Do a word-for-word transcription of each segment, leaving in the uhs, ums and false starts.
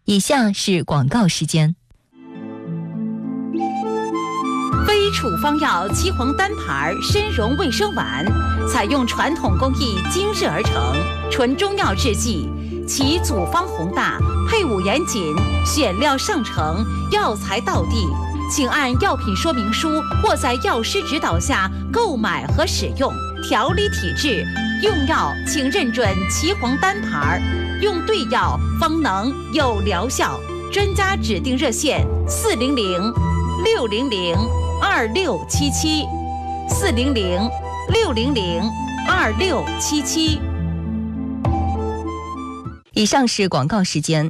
以下是广告时间。 非处方药岐黄单牌参溶卫生丸，采用传统工艺精制而成，纯中药制剂，其组方宏大，配伍严谨，选料上乘，药材到地。请按药品说明书或在药师指导下购买和使用。调理体质，用药请认准岐黄单牌，用对药方能有疗效。专家指定热线：四零零六零零二六七七，四零零六零零二六七七。 以上是广告时间。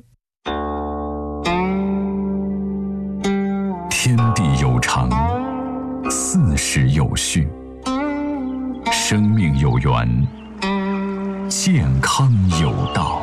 天地有常，四时有序，生命有源，健康有道。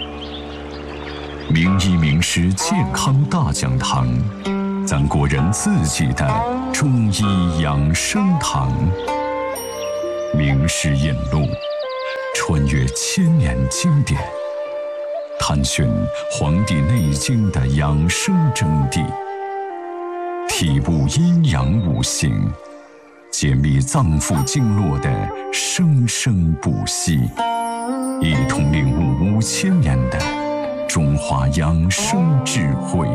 名医名师健康大讲堂，咱国人自己的中医养生堂。名师引路，穿越千年经典，探寻《黄帝内经》的养生真谛，体悟阴阳五行，解密脏腑经络的生生不息，一同领悟五千年的中华养生智慧，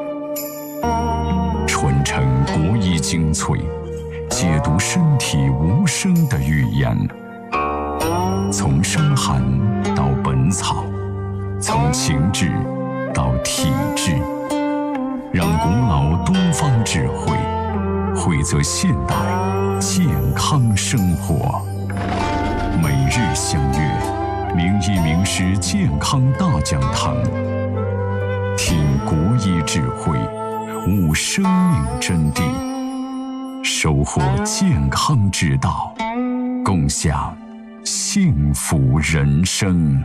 传承国医精粹，解读身体无声的语言。从伤寒到本草，从情志到体质，让古老东方智慧汇泽现代健康生活。每日相约名医名师健康大讲堂，听国医智慧，悟生命真谛，收获健康之道，共享幸福人生。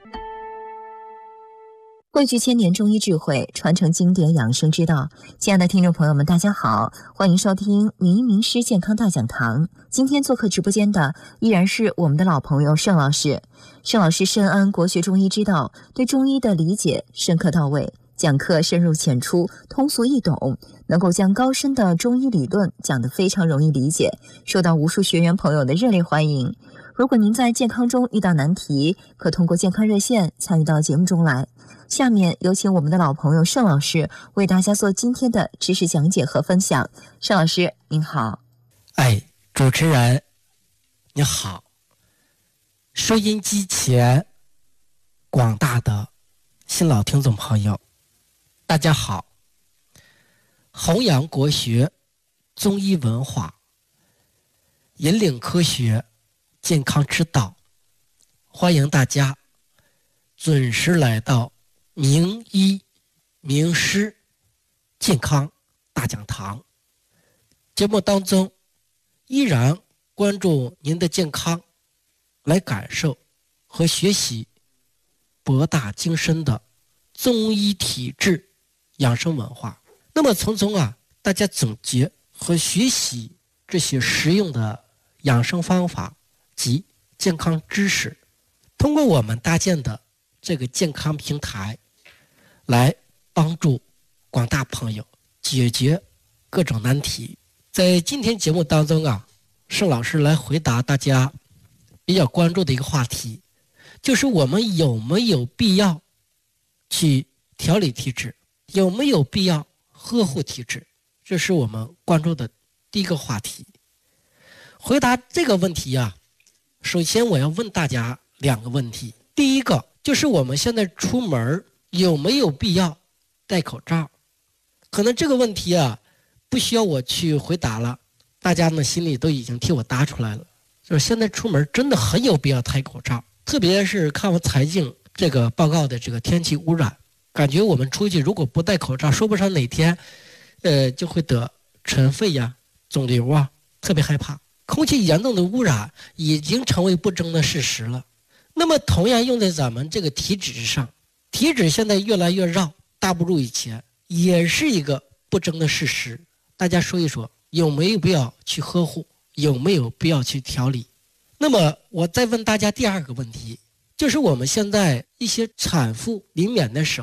汇聚千年中医智慧，传承经典养生之道。亲爱的听众朋友们，大家好，欢迎收听名医名师健康大讲堂。今天做客直播间的依然是我们的老朋友盛老师。盛老师深谙国学中医之道，对中医的理解深刻到位，讲课深入浅出，通俗易懂，能够将高深的中医理论讲得非常容易理解，受到无数学员朋友的热烈欢迎。如果您在健康中遇到难题，可通过健康热线参与到节目中来。下面有请我们的老朋友盛老师为大家做今天的知识讲解和分享。盛老师您好。 哎，主持人你好，收音机前广大的新老听众朋友大家好。弘扬国学中医文化，引领科学健康之道，欢迎大家准时来到名医名师健康大讲堂。节目当中依然关注您的健康，来感受和学习博大精深的中医体质养生文化。那么从中啊，大家总结和学习这些实用的养生方法及健康知识，通过我们搭建的这个健康平台，来帮助广大朋友解决各种难题。在今天节目当中啊，盛老师来回答大家比较关注的一个话题，就是我们有没有必要去调理体质，有没有必要呵护体质，这是我们关注的第一个话题。回答这个问题啊，首先我要问大家两个问题。第一个就是我们现在出门有没有必要戴口罩？可能这个问题啊不需要我去回答了，大家呢心里都已经替我答出来了。就是现在出门真的很有必要戴口罩，特别是看完财经这个报告的这个天气污染，感觉我们出去如果不戴口罩，说不上哪天呃就会得尘肺呀、肿瘤啊，特别害怕。空气严重的污染已经成为不争的事实了。那么同样用在咱们这个体脂之上，体脂现在越来越绕，大不如以前，也是一个不争的事实。大家说一说，有没有必要去呵护，有没有必要去调理？那么我再问大家第二个问题，就是我们现在一些产妇临娩的时候，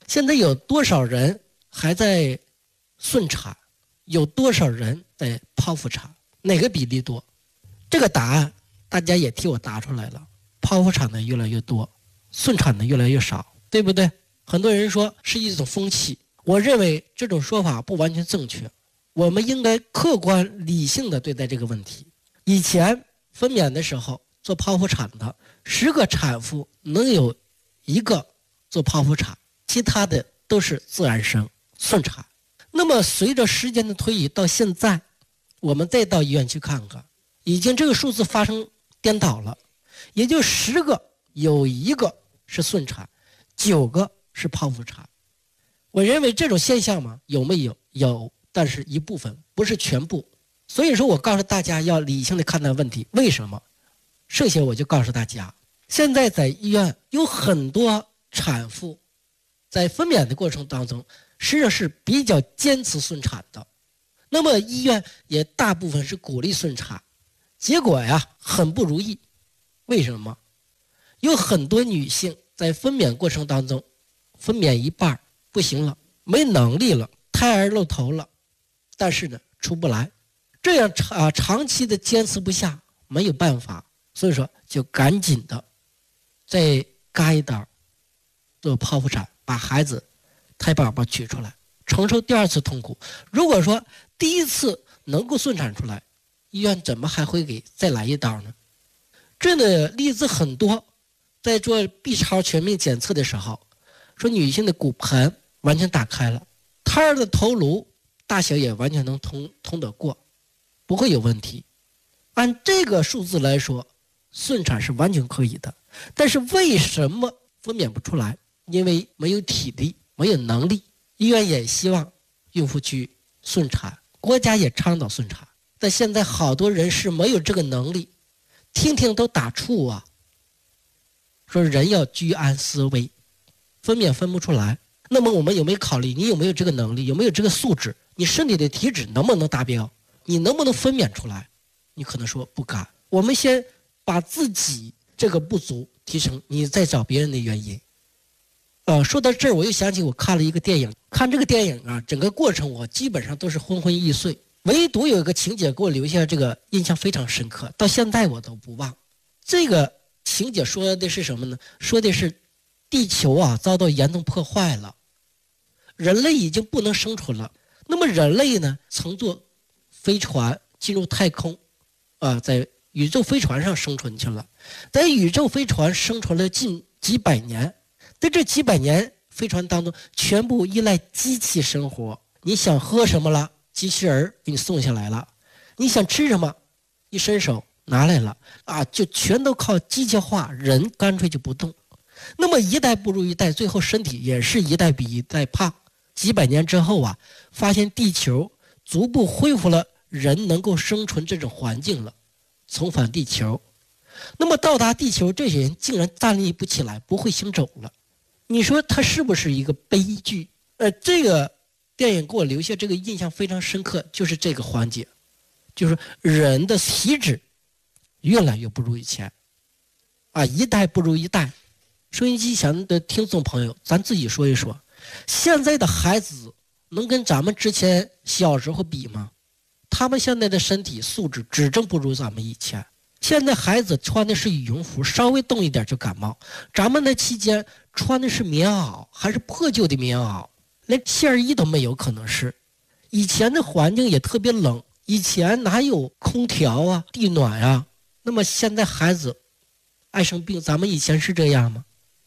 现在有多少人还在顺产？有多少人在剖腹产？哪个比例多？这个答案大家也替我答出来了。剖腹产的越来越多，顺产的越来越少，对不对？很多人说是一种风气，我认为这种说法不完全正确。我们应该客观理性的对待这个问题。以前分娩的时候做剖腹产的十个产妇能有一个做剖腹产，其他的都是自然生顺产。那么随着时间的推移，到现在我们再到医院去看看，已经这个数字发生颠倒了，也就十个有一个是顺产，九个是剖腹产。我认为这种现象嘛，有没有？有，但是一部分，不是全部。所以说我告诉大家要理性的看待问题。为什么？剩下我就告诉大家，现在在医院有很多产妇在分娩的过程当中实际上是比较坚持顺产的，那么医院也大部分是鼓励顺产，结果呀很不如意。为什么？有很多女性在分娩过程当中分娩一半不行了，没能力了，胎儿露头了，但是呢出不来，这样长、啊、长期的坚持不下，没有办法，所以说就赶紧的再嘎一刀做剖腹产，把孩子胎宝宝取出来，承受第二次痛苦。如果说第一次能够顺产出来，医院怎么还会给再来一刀呢？这样的例子很多。在做 B 超全面检测的时候，说女性的骨盆完全打开了，胎儿的头颅大小也完全能通通得过，不会有问题。按这个数字来说，顺产是完全可以的。但是为什么分娩不出来？因为没有体力，没有能力。医院也希望孕妇去顺产，国家也倡导顺产，但现在好多人是没有这个能力，听听都打怵啊。说人要居安思危，分娩分不出来，那么我们有没有考虑你有没有这个能力，有没有这个素质，你身体的体脂能不能达标，你能不能分娩出来？你可能说不敢。我们先把自己这个不足提升，你再找别人的原因。呃，说到这儿我又想起我看了一个电影，看这个电影啊，整个过程我基本上都是昏昏欲睡，唯独有一个情节给我留下这个印象非常深刻，到现在我都不忘。这个情节说的是什么呢？说的是地球啊遭到严重破坏了，人类已经不能生存了。那么人类呢，乘坐飞船进入太空，啊，在宇宙飞船上生存去了。在宇宙飞船生存了近几百年，在这几百年飞船当中，全部依赖机器生活。你想喝什么了，机器人给你送下来了；你想吃什么，一伸手拿来了啊，就全都靠机械化，人干脆就不动。那么一代不如一代，最后身体也是一代比一代胖。几百年之后啊，发现地球逐步恢复了人能够生存这种环境了，重返地球。那么到达地球，这些人竟然站立不起来，不会行走了。你说他是不是一个悲剧？呃，这个电影给我留下这个印象非常深刻，就是这个环节，就是人的体质越来越不如以前，啊，一代不如一代。收音机前的听众朋友，咱自己说一说，现在的孩子能跟咱们之前小时候比吗？他们现在的身体素质指正不如咱们以前。现在孩子穿的是羽绒服，稍微冻一点就感冒。咱们那期间穿的是棉袄，还是破旧的棉袄，连线衣都没有，可能是。以前的环境也特别冷，以前哪有空调啊、地暖啊？那么现在孩子爱生病，咱们以前是这样吗？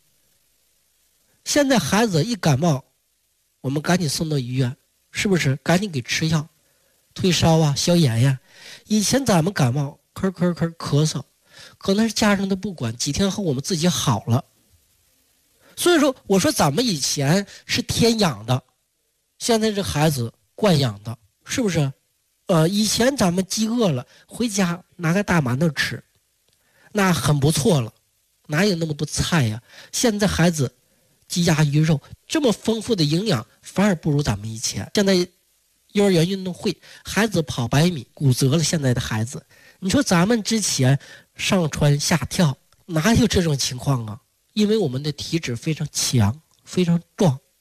现在孩子一感冒，我们赶紧送到医院，是不是？赶紧给吃药，退烧啊、消炎呀。以前咱们感冒咳咳咳咳嗽，可能是家人都不管，几天后我们自己好了。所以说，我说咱们以前是天养的，现在这孩子惯养的，是不是？呃，以前咱们饥饿了，回家拿个大馒头吃，那很不错了，哪有那么多菜呀？现在孩子鸡鸭鱼肉这么丰富的营养，反而不如咱们以前。现在幼儿园运动会，孩子跑百米骨折了，现在的孩子，你说咱们之前上蹿下跳哪有这种情况啊？因为我们的体质非常强，非常壮，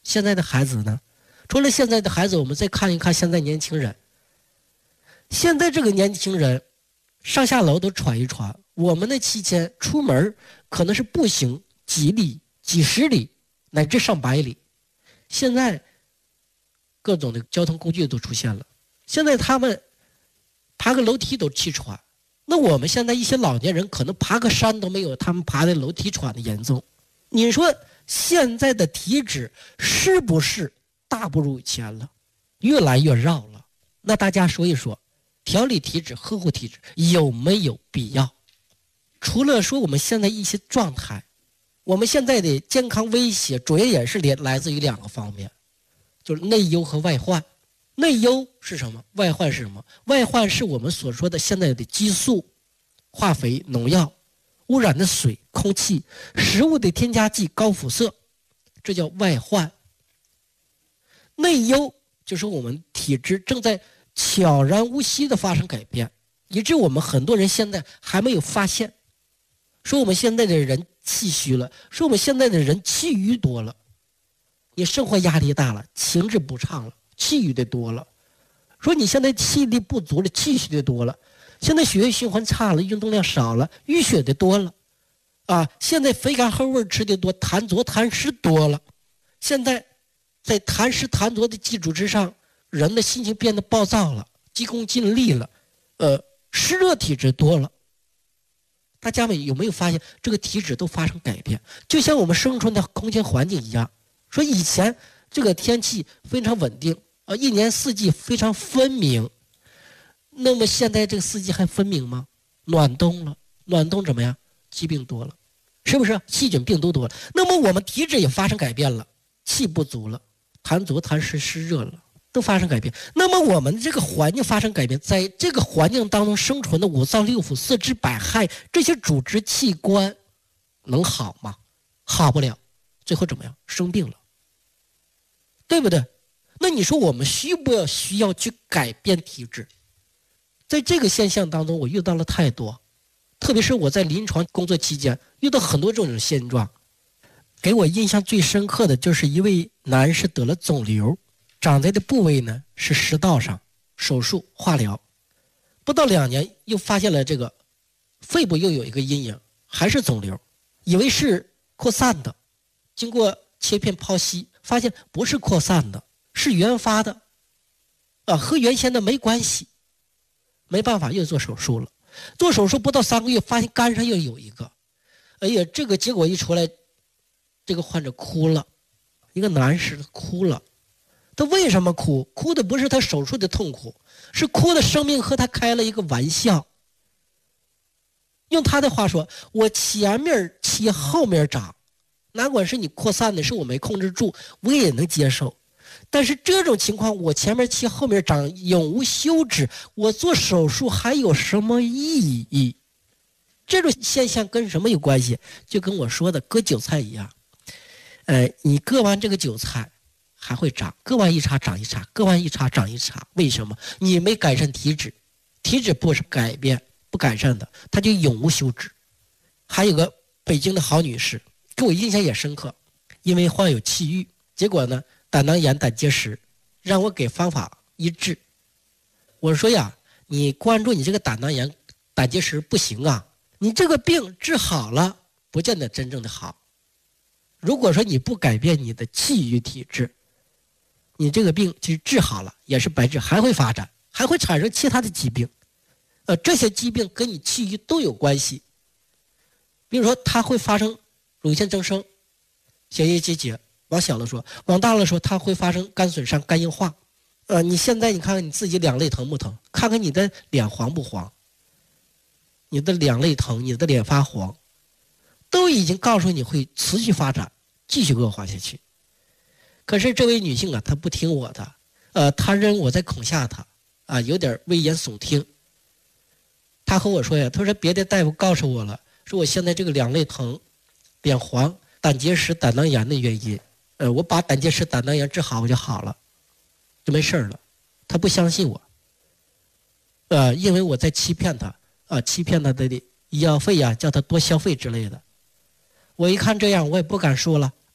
现在的孩子呢？除了现在的孩子，我们再看一看现在年轻人。现在这个年轻人上下楼都喘一喘，我们的期间出门可能是步行几里、几十里乃至上百里。现在各种的交通工具都出现了，现在他们爬个楼梯都气喘。那我们现在一些老年人可能爬个山都没有他们爬的楼梯喘的严重。你说现在的体质是不是大不如前了，越来越绕了？那大家说一说，调理体质、呵护体质有没有必要？除了说我们现在一些状态，我们现在的健康威胁主要也是来自于两个方面，就是内忧和外患。内忧是什么？外患是什么？外患是我们所说的现在的激素、化肥、农药、污染的水、空气、食物的添加剂、高辐射，这叫外患。内忧就是我们体质正在悄然无息地发生改变，以致我们很多人现在还没有发现。说我们现在的人气虚了，说我们现在的人气郁多了，你生活压力大了，情志不畅了，气郁的多了。说你现在气力不足了，气虚的多了，现在血液循环差了，运动量少了，淤血的多了啊！现在肥甘厚味吃的多，痰浊痰湿多了。现在在痰湿痰浊的基础之上，人的心情变得暴躁了，急功近利了，呃，湿热体质多了。大家们有没有发现这个体质都发生改变？就像我们生存的空间环境一样，说以前这个天气非常稳定啊，一年四季非常分明。那么现在这个四季还分明吗？暖冬了，暖冬怎么样？疾病多了，是不是？细菌病毒多了。那么我们体质也发生改变了，气不足了，痰浊痰湿湿热了，都发生改变。那么我们这个环境发生改变，在这个环境当中生存的五脏六腑、四肢百骸这些组织器官能好吗？好不了，最后怎么样？生病了，对不对？那你说我们需不要需要去改变体质？在这个现象当中，我遇到了太多，特别是我在临床工作期间遇到很多这种现状。给我印象最深刻的就是一位男士得了肿瘤，长在的部位呢是食道上，手术化疗，不到两年又发现了这个肺部又有一个阴影，还是肿瘤，以为是扩散的，经过切片剖析发现不是扩散的，是原发的啊，和原先的没关系。没办法又做手术了，做手术不到三个月发现肝上又有一个，哎呀，这个结果一出来，这个患者哭了，一个男士哭了。他为什么哭？哭的不是他手术的痛苦，是哭的生命和他开了一个玩笑。用他的话说，我前面切后面长，哪管是你扩散的，是我没控制住，我也能接受。但是这种情况，我前面切后面长，永无休止，我做手术还有什么意义？这种现象跟什么有关系？就跟我说的割韭菜一样，呃，你割完这个韭菜还会长，割完一茬长一茬，割完一茬长一茬。为什么？你没改善体质，体质不是改变不改善的，它就永无休止。还有个北京的好女士，给我印象也深刻，因为患有气郁，结果呢胆囊炎、胆结石，让我给方法医治。我说呀，你关注你这个胆囊炎、胆结石不行啊，你这个病治好了，不见得真正的好。如果说你不改变你的气郁体质，你这个病其实治好了也是白治，还会发展，还会产生其他的疾病。呃，这些疾病跟你气郁都有关系。比如说，它会发生乳腺增生、血液结节。往小了说，往大了说，它会发生肝损伤、肝硬化。呃，你现在你看看你自己两肋疼不疼？看看你的脸黄不黄？你的两肋疼，你的脸发黄，都已经告诉你会持续发展，继续恶化下去。可是这位女性啊，她不听我的，呃，她认为我在恐吓她，啊，有点危言耸听。她和我说呀，她说别的大夫告诉我了，说我现在这个两肋疼、脸黄、胆结石、胆囊炎的原因。呃，我把胆结石、胆囊炎治好，我就好了，就没事了。他不相信我，呃，因为我在欺骗他，啊、呃，欺骗他的医药费呀、啊，叫他多消费之类的。我一看这样，我也不敢说了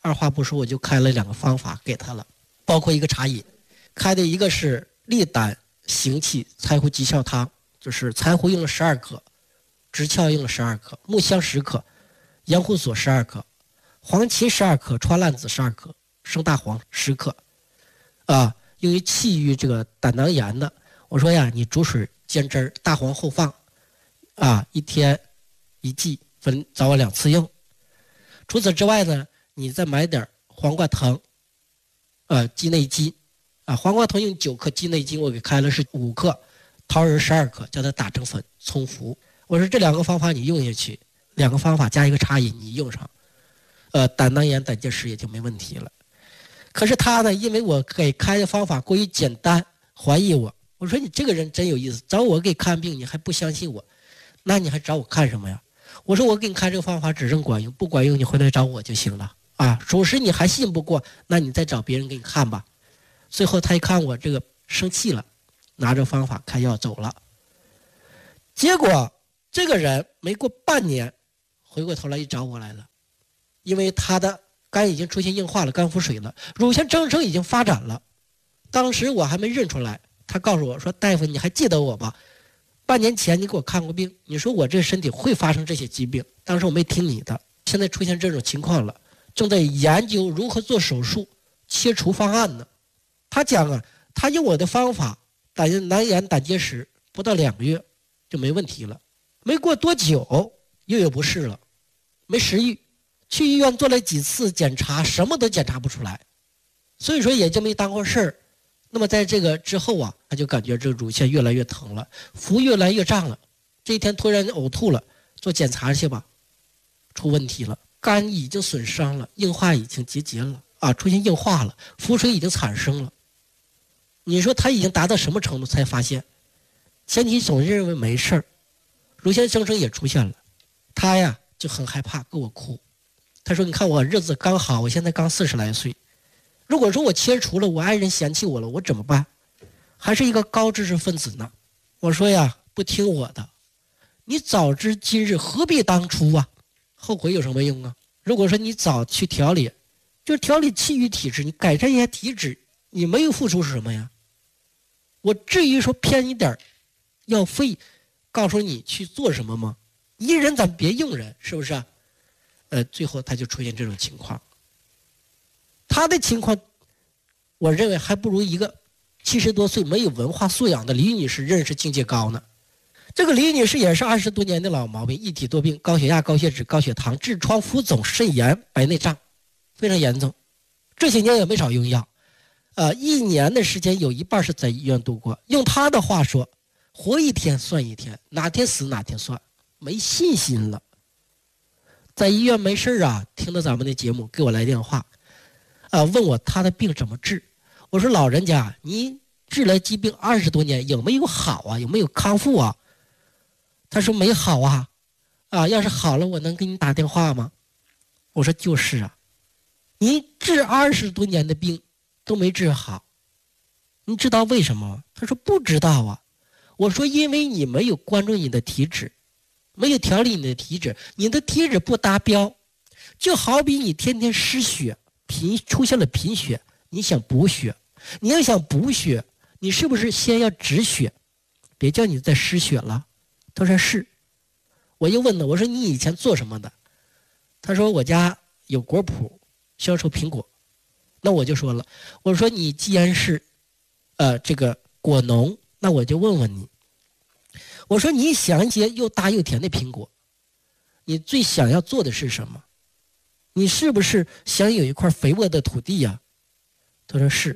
二话不说我就开了两个方法给他了，包括一个茶饮，开的一个是利胆行气柴胡鸡鞘汤，就是柴胡用了十二克，直壳用了十二克，木香十克，盐胡索十二克，黄芪十二克，川烂子十二克，生大黄十克，啊，用于气郁这个胆囊炎的。我说呀，你煮水煎汁儿，大黄后放，啊，一天一剂，分早晚两次用。除此之外呢，你再买点黄瓜藤，呃，鸡内金，啊，黄瓜藤用九克，鸡内金我给开了是五克，桃仁十二克，叫它打成粉冲服。我说这两个方法你用下去，两个方法加一个茶饮你用上，呃，胆囊炎、胆结石也就没问题了。可是他呢，因为我给开的方法过于简单，怀疑我。我说你这个人真有意思，找我给看病你还不相信我，那你还找我看什么呀？我说我给你看这个方法只认管用，不管用你回来找我就行了啊。属实你还信不过，那你再找别人给你看吧。最后他一看我这个生气了，拿着方法开药走了。结果这个人没过半年，回过头来一找我来了，因为他的肝已经出现硬化了，肝腹水了，乳腺增生已经发展了。当时我还没认出来，他告诉我说：“大夫，你还记得我吧？半年前你给我看过病，你说我这身体会发生这些疾病，当时我没听你的。现在出现这种情况了，正在研究如何做手术切除方案呢。”他讲啊，他用我的方法，胆囊炎、胆结石不到两个月就没问题了，没过多久又有不适了，没食欲，去医院做了几次检查，什么都检查不出来，所以说也就没当回事儿。那么在这个之后啊，他就感觉这个乳腺越来越疼了，腹越来越胀了。这一天突然呕吐了，做检查去吧，出问题了，肝已经损伤了，硬化已经结节了啊，出现硬化了，腹水已经产生了。你说他已经达到什么程度才发现？前期总认为没事儿，乳腺增生也出现了，他呀就很害怕，跟我哭。他说：“你看我日子刚好，我现在刚四十来岁。如果说我切除了，我爱人嫌弃我了，我怎么办？还是一个高知识分子呢。”我说呀，不听我的，你早知今日何必当初啊？后悔有什么用啊？如果说你早去调理，就是调理气郁体质，你改善一下体质，你没有付出是什么呀？我至于说偏一点药费，告诉你去做什么吗？一人咱别用人，是不是啊？呃，最后他就出现这种情况。他的情况，我认为还不如一个七十多岁没有文化素养的李女士认识境界高呢。这个李女士也是二十多年的老毛病，一体多病，高血压、高血脂、高血糖、痔疮、浮肿、肾炎、白内障，非常严重。这些年也没少用药，呃，一年的时间有一半是在医院度过。用她的话说，活一天算一天，哪天死哪天算，没信心了。在医院没事啊，听到咱们的节目，给我来电话。啊，问我他的病怎么治？我说老人家，你治疗疾病二十多年，有没有好啊？有没有康复啊？他说没好啊，啊，要是好了，我能给你打电话吗？我说就是啊，你治二十多年的病都没治好，你知道为什么吗？他说不知道啊。我说因为你没有关注你的体质，没有调理你的体质，你的体质不达标，就好比你天天失血。贫出现了贫血，你想补血，你要想补血，你是不是先要止血？别叫你再失血了。他说是。我又问他，我说你以前做什么的？他说我家有果圃，销售苹果。那我就说了，我说你既然是呃这个果农，那我就问问你，我说你想一些又大又甜的苹果，你最想要做的是什么？你是不是想有一块肥沃的土地呀？他说是。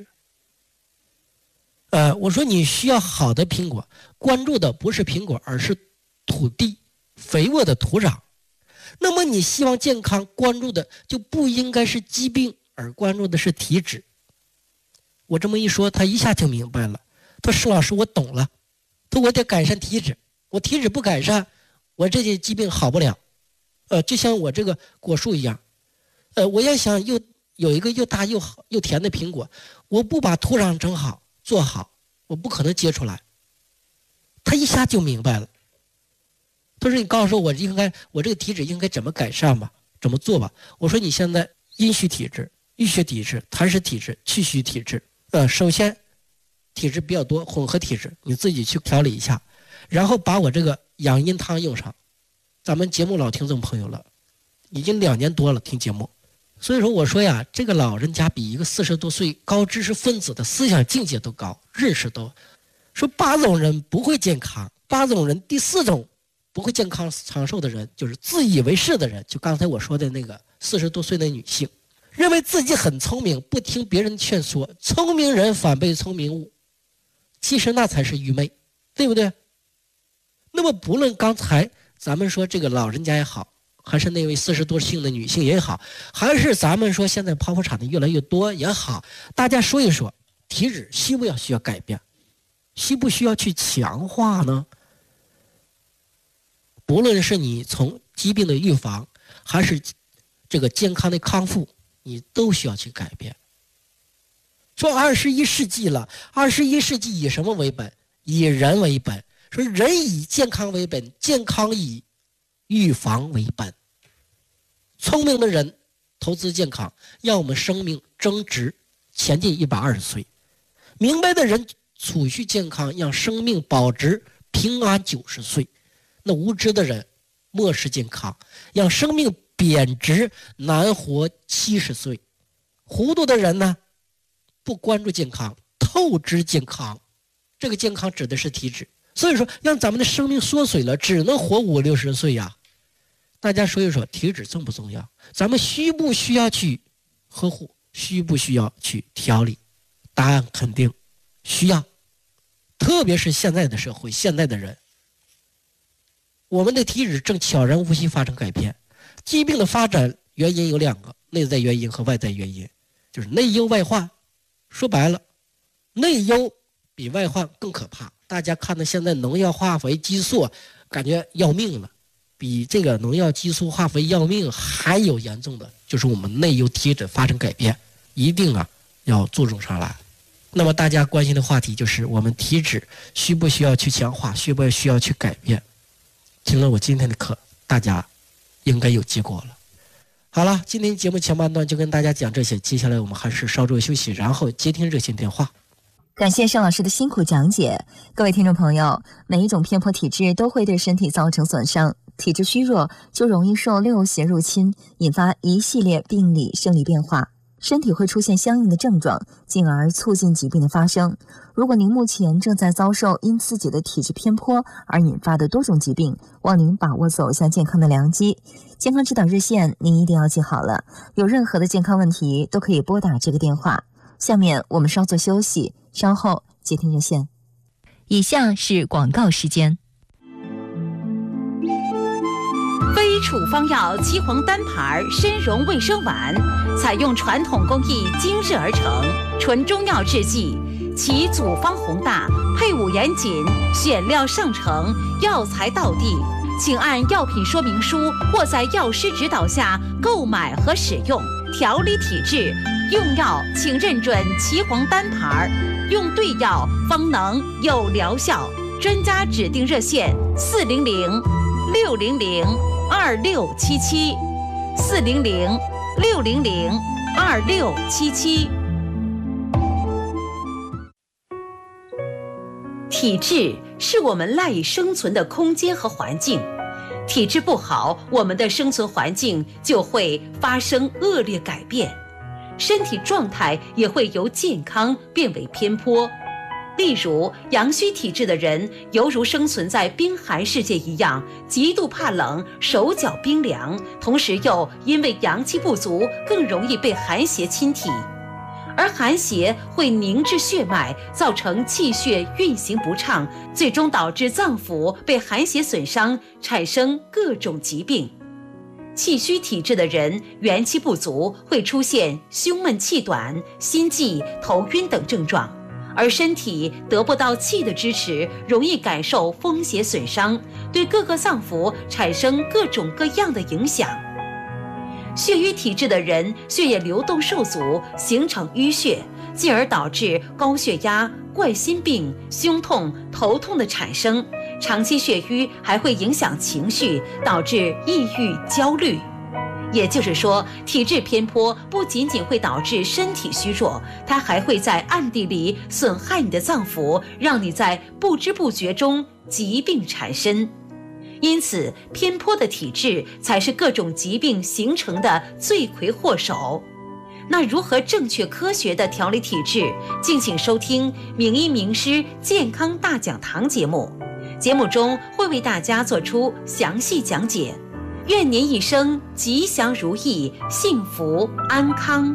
呃，我说你需要好的苹果，关注的不是苹果，而是土地，肥沃的土壤。那么你希望健康，关注的就不应该是疾病，而关注的是体质。我这么一说，他一下就明白了。他说：“施老师，我懂了。他说我得改善体质，我体质不改善，我这些疾病好不了。呃，就像我这个果树一样。”呃，我要想又有一个又大又好又甜的苹果，我不把土壤整好做好，我不可能结出来。他一下就明白了。他说：“你告诉我应该，我这个体质应该怎么改善吧，怎么做吧？”我说：“你现在阴虚体质、淤血体质、痰湿体质、气虚体质。呃，首先体质比较多，混合体质，你自己去调理一下，然后把我这个养阴汤用上。咱们节目老听众朋友了，已经两年多了听节目，所以说我说呀，这个老人家比一个四十多岁高知识分子的思想境界都高，认识都。说八种人不会健康，八种人第四种不会健康长寿的人，就是自以为是的人，就刚才我说的那个四十多岁的女性，认为自己很聪明，不听别人劝说，聪明人反被聪明误，其实那才是愚昧，对不对？那么不论刚才咱们说这个老人家也好，还是那位四十多岁的女性也好，还是咱们说现在剖腹产的越来越多也好，大家说一说，体质需不要需要改变，需不需要去强化呢？不论是你从疾病的预防，还是这个健康的康复，你都需要去改变。说二十一世纪了，二十一世纪以什么为本？以人为本。说人以健康为本，健康以预防为本。聪明的人投资健康，让我们生命增值前进一百二十岁。明白的人储蓄健康，让生命保值平安九十岁。那无知的人漠视健康，让生命贬值难活七十岁。糊涂的人呢，不关注健康，透支健康。这个健康指的是体质，所以说让咱们的生命缩水了，只能活五六十岁呀。大家说一说，体质重不重要？咱们需不需要去呵护？需不需要去调理？答案肯定需要。特别是现在的社会，现在的人，我们的体质正悄然无息发生改变。疾病的发展原因有两个，内在原因和外在原因，就是内忧外患。说白了，内忧比外患更可怕。大家看到现在农药、化肥、激素，感觉要命了。比这个农药、激素、化肥要命还有严重的，就是我们内忧体质发生改变，一定啊要注重上来。那么大家关心的话题就是我们体质需不需要去强化，需不需要去改变？听了我今天的课，大家应该有结果了。好了，今天节目前半段就跟大家讲这些，接下来我们还是稍作休息，然后接听热线电话。 感谢盛老师的辛苦讲解。各位听众朋友，每一种偏颇体质都会对身体造成损伤，体质虚弱就容易受六邪入侵，引发一系列病理生理变化，身体会出现相应的症状，进而促进疾病的发生。如果您目前正在遭受因自己的体质偏颇而引发的多种疾病，望您把握走向健康的良机。健康指导热线您一定要记好了，有任何的健康问题都可以拨打这个电话。下面我们稍作休息，稍后接听热线。以下是广告时间。 非处方药岐黄单牌参茸卫生丸，采用传统工艺精制而成，纯中药制剂，其组方宏大，配伍严谨，选料上乘，药材到地。请按药品说明书或在药师指导下购买和使用，调理体质。用药请认准岐黄单牌，用对药方能有疗效。专家指定热线：四零零六零零二六七七，四零零六零零二六七七。体质是我们赖以生存的空间和环境，体质不好，我们的生存环境就会发生恶劣改变，身体状态也会由健康变为偏颇。例如，阳虚体质的人犹如生存在冰寒世界一样，极度怕冷，手脚冰凉，同时又因为阳气不足，更容易被寒邪侵体。而寒邪会凝滞血脉，造成气血运行不畅，最终导致脏腑被寒邪损伤，产生各种疾病。气虚体质的人元气不足，会出现胸闷气短、心悸、头晕等症状，而身体得不到气的支持，容易感受风邪损伤，对各个脏腑产生各种各样的影响。血瘀体质的人血液流动受阻，形成淤血，进而导致高血压、冠心病、胸痛、头痛的产生。长期血瘀还会影响情绪，导致抑郁、焦虑。 也就是说，体质偏颇不仅仅会导致身体虚弱，它还会在暗地里损害你的脏腑，让你在不知不觉中疾病缠身。因此，偏颇的体质才是各种疾病形成的罪魁祸首。那如何正确科学地调理体质？敬请收听名医名师健康大讲堂节目，节目中会为大家做出详细讲解。愿您一生吉祥如意，幸福安康。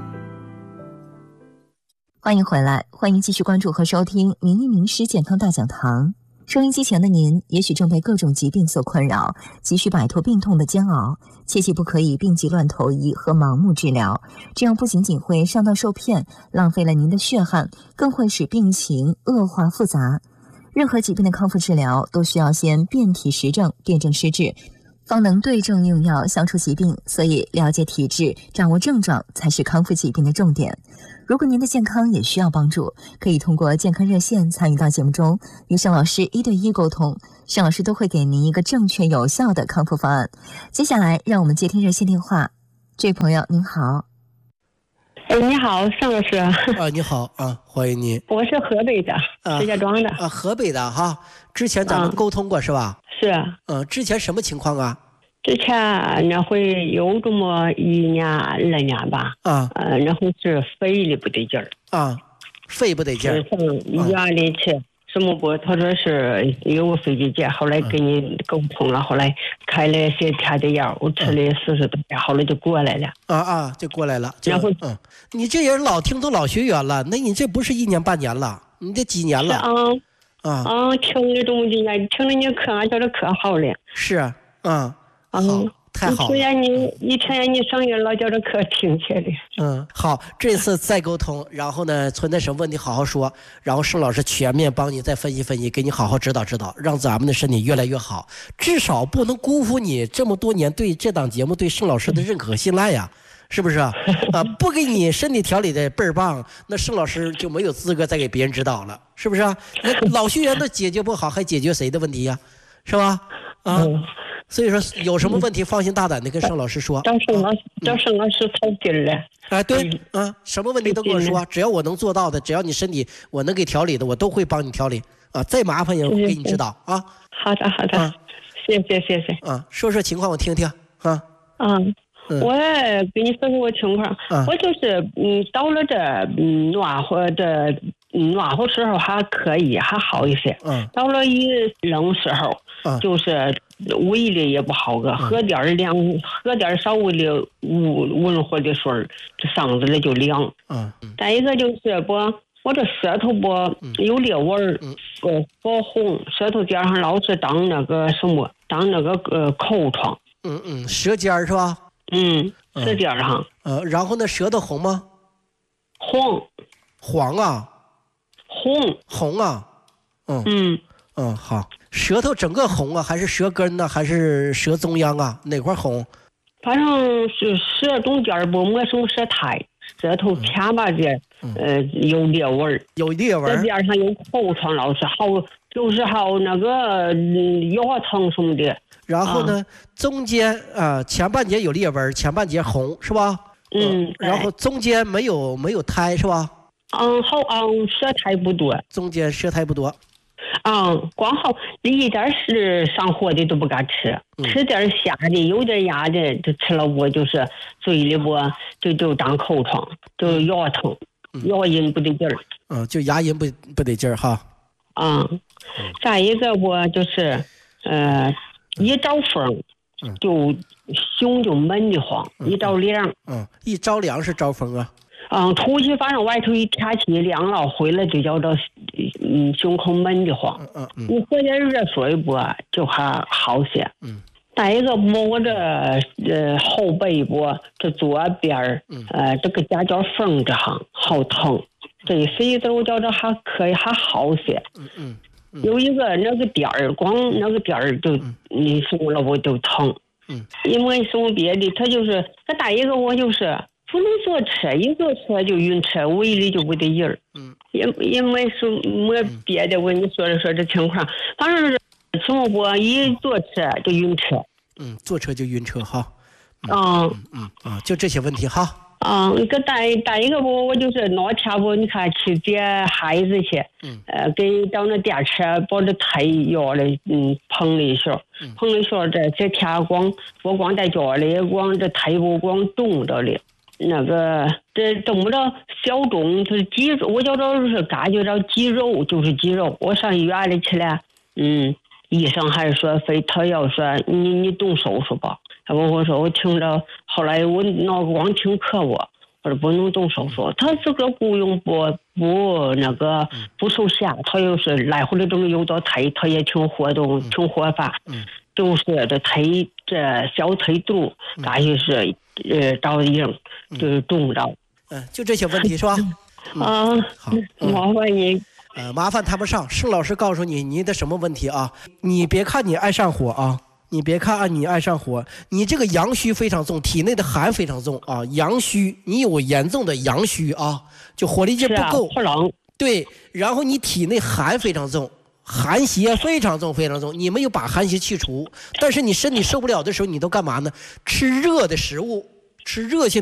欢迎回来，欢迎继续关注和收听名医名师健康大讲堂。收音机前的您，也许正被各种疾病所困扰，急需摆脱病痛的煎熬，切记不可以病急乱投医和盲目治疗，这样不仅仅会上当受骗，浪费了您的血汗，更会使病情恶化复杂。任何疾病的康复治疗都需要先辨体实证，辨证施治，方能对症用药，消除疾病。所以了解体质，掌握症状才是康复疾病的重点。如果您的健康也需要帮助，可以通过健康热线参与到节目中，与盛老师一对一沟通，盛老师都会给您一个正确有效的康复方案。接下来让我们接听热线电话。这位朋友您好。 哎，你好，盛老师。 啊，你好啊，欢迎您。 我是河北的，石家庄的。 啊，河北的哈，之前咱们沟通过、嗯、是吧？ 是。 嗯，之前什么情况啊？ 之前那回有这么一年二年吧。啊。呃，那回是肺里不得劲儿。 啊，肺不得劲儿。 上医院里去。啊什么不？他说是有个肺结节，后来跟你沟通了，后来开了些天的药，我吃了四十多天，后来就过来了。 啊啊，就过来了。然后，嗯，你这人老听都老学员了，那你这不是一年半年了，你这几年了？ 啊啊啊！听了这么几年，听了你课，俺觉得可好了。 是啊，嗯，好。太好了！ 一听见你，一听见你声音，老觉得可亲切了。 嗯，好，这次再沟通，然后呢，存在什么问题好好说，然后盛老师全面帮你再分析分析，给你好好指导指导，让咱们的身体越来越好。至少不能辜负你这么多年对这档节目、对盛老师的认可和信赖呀，是不是啊？啊，不给你身体调理的倍儿棒，那盛老师就没有资格再给别人指导了，是不是啊？老学员都解决不好，还解决谁的问题呀？是吧？啊。嗯，所以说有什么问题放心大胆的跟盛老师说。 找盛老师，找盛老师掏筋了。 哎，对，啊，什么问题都跟我说，只要我能做到的，只要你身体我能给调理的，我都会帮你调理啊。再麻烦也会给你指导啊。 好的，好的，啊、谢谢，谢谢。 啊，说说情况我听听啊。 嗯，我给你说说我情况，啊、我就是嗯，到了这嗯暖和的暖和时候还可以，还好一些。嗯，到了一冷时候。啊、就是胃里也不好个，喝点凉，喝点稍微的温温和的水，这嗓子里就凉。嗯，再一个就是不，我这舌头不有裂纹儿，呃，发红，舌头尖上老是长那个什么，长那个呃口疮。 嗯嗯，舌尖是吧？ 嗯，舌尖上。 呃，然后呢，舌头红吗？ 黄。 黄啊。 红。 红啊。嗯嗯嗯，好。舌头整个红啊，还是舌根呢，还是舌中央啊？哪块红？ 反正是舌中间不没什么舌苔，舌头前巴这、嗯、呃有裂纹， 有裂纹， 舌边上有口疮，老是好，就是好那个腰疼什么的。 然后呢，啊、中间啊前半截有裂纹，前半截红是吧？ 嗯， 呃、然后中间没有没有苔是吧？ 嗯，好，嗯，舌苔不多， 中间舌苔不多。 嗯，光好一点是上火的都不敢吃，嗯、吃点虾的有点压的，就吃了我就是嘴里不就就长口疮，就腰疼，嗯、腰龈不得劲儿。 嗯，就牙龈不不得劲儿哈。 嗯，再一个我就是呃一着风就胸就闷得慌，嗯、一着凉。 嗯，一着凉是着风啊。 嗯，出去反正外头一天气凉了，回来就叫着嗯胸口闷得慌。嗯嗯，你喝点热水不就还好些。嗯，再一个不，我这呃后背部这左边儿，呃这个夹角缝这行好疼，这谁都叫着还可以还好些。嗯嗯，嗯有一个那个点儿，光那个点儿就、嗯、你说了我就疼。嗯，因为什么别的，他就是他再一个我就是。不能坐车，一坐车就晕车，胃里就不得劲儿。嗯，因因为是没别的，我跟你说了说这情况，反正是什么不一坐车就晕车。 嗯，坐车就晕车哈， 啊嗯嗯啊，就这些问题哈。 啊，个带带一个不，我就是那天不，你看去接孩子去，嗯，呃，给到那电车把这胎药的，嗯，碰了一下，嗯、碰了一下，这这天光不光在家里，光这胎不光冻着了，那个这冻不着小肿，就是肌肉，我觉着是感觉着肌肉就是肌肉，我上医院里去了，嗯，医生还是说非他要说你你动手术吧。他跟我说，我听着，后来我那光听课我，我说不能动手术。他这个雇佣不不那个不受限，他又是来回的这么有道腿，他也挺活动，挺活发。嗯，就是这腿这小腿肚，感觉是呃着硬，就是冻着。 嗯，就这些问题是吧？ 啊，好，麻烦你。 呃，麻烦谈不上。盛老师告诉你你的什么问题啊？你别看你爱上火啊。你别看啊，你爱上火，你这个阳虚非常重，体内的寒非常重啊，阳虚，你有严重的阳虚啊，就火力劲不够， 不冷， 对，然后你体内寒非常重，寒邪非常重非常重，你没有把寒邪去除，但是你身体受不了的时候，你都干嘛呢？吃热的食物，吃热性